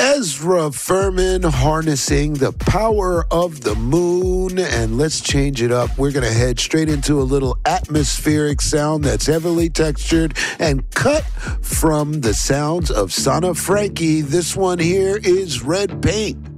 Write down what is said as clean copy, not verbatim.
Ezra Furman harnessing the power of the moon. And let's change it up. We're going to head straight into a little atmospheric sound that's heavily textured and cut from the sounds of Sana Frankie. This one here is Red Paint.